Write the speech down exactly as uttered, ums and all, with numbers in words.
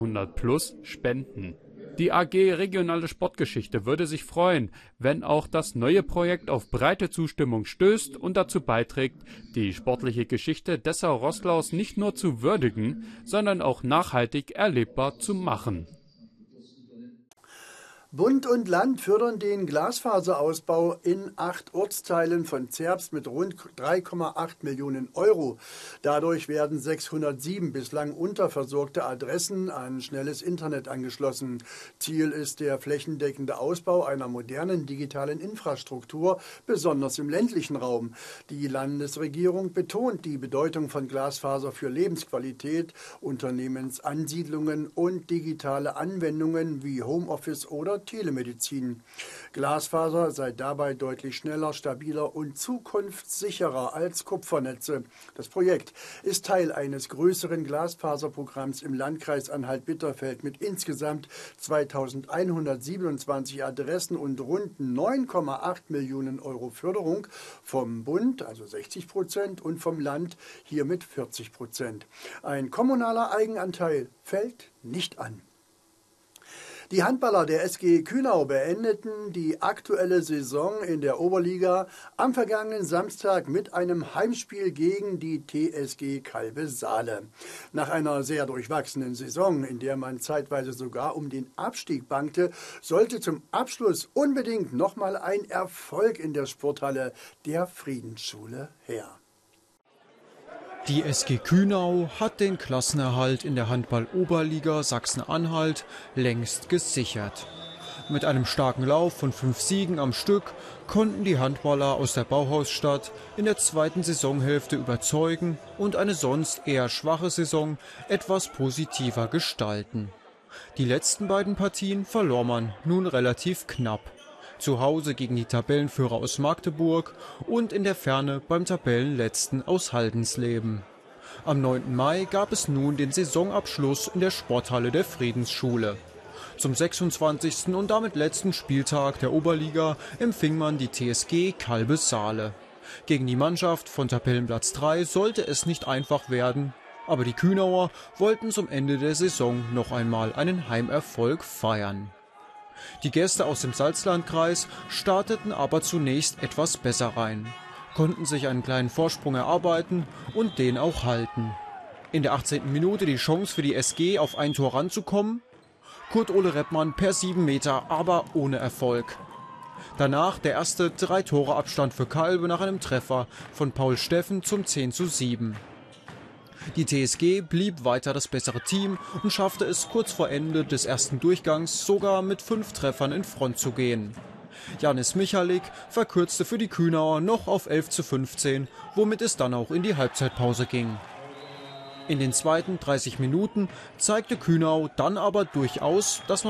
hundert plus spenden. Die A G Regionale Sportgeschichte würde sich freuen, wenn auch das neue Projekt auf breite Zustimmung stößt und dazu beiträgt, die sportliche Geschichte Dessau-Roßlaus nicht nur zu würdigen, sondern auch nachhaltig erlebbar zu machen. Bund und Land fördern den Glasfaserausbau in acht Ortsteilen von Zerbst mit rund drei Komma acht Millionen Euro. Dadurch werden sechshundertsieben bislang unterversorgte Adressen an schnelles Internet angeschlossen. Ziel ist der flächendeckende Ausbau einer modernen digitalen Infrastruktur, besonders im ländlichen Raum. Die Landesregierung betont die Bedeutung von Glasfaser für Lebensqualität, Unternehmensansiedlungen und digitale Anwendungen wie Homeoffice oder Telemedizin. Glasfaser sei dabei deutlich schneller, stabiler und zukunftssicherer als Kupfernetze. Das Projekt ist Teil eines größeren Glasfaserprogramms im Landkreis Anhalt-Bitterfeld mit insgesamt zweitausendeinhundertsiebenundzwanzig Adressen und rund neun Komma acht Millionen Euro Förderung vom Bund, also sechzig Prozent, und vom Land hier mit vierzig Prozent. Ein kommunaler Eigenanteil fällt nicht an. Die Handballer der S G Kühnau beendeten die aktuelle Saison in der Oberliga am vergangenen Samstag mit einem Heimspiel gegen die T S G Calbe-Saale. Nach einer sehr durchwachsenen Saison, in der man zeitweise sogar um den Abstieg bangte, sollte zum Abschluss unbedingt nochmal ein Erfolg in der Sporthalle der Friedensschule her. Die S G Kühnau hat den Klassenerhalt in der Handball-Oberliga Sachsen-Anhalt längst gesichert. Mit einem starken Lauf von fünf Siegen am Stück konnten die Handballer aus der Bauhausstadt in der zweiten Saisonhälfte überzeugen und eine sonst eher schwache Saison etwas positiver gestalten. Die letzten beiden Partien verlor man nun relativ knapp. Zu Hause gegen die Tabellenführer aus Magdeburg und in der Ferne beim Tabellenletzten aus Haldensleben. Am neunten Mai gab es nun den Saisonabschluss in der Sporthalle der Friedensschule. Zum sechsundzwanzigsten und damit letzten Spieltag der Oberliga empfing man die T S G Calbe-Saale. Gegen die Mannschaft von Tabellenplatz drei sollte es nicht einfach werden, aber die Kühnauer wollten zum Ende der Saison noch einmal einen Heimerfolg feiern. Die Gäste aus dem Salzlandkreis starteten aber zunächst etwas besser rein, konnten sich einen kleinen Vorsprung erarbeiten und den auch halten. In der achtzehnten Minute die Chance für die S G auf ein Tor ranzukommen. Kurt-Ole Reppmann per sieben Meter, aber ohne Erfolg. Danach der erste Drei-Tore-Abstand für Calbe nach einem Treffer von Paul Steffen zum zehn zu sieben. Die T S G blieb weiter das bessere Team und schaffte es kurz vor Ende des ersten Durchgangs sogar mit fünf Treffern in Front zu gehen. Janis Michalik verkürzte für die Kühnauer noch auf elf zu fünfzehn, womit es dann auch in die Halbzeitpause ging. In den zweiten dreißig Minuten zeigte Kühnau dann aber durchaus, dass man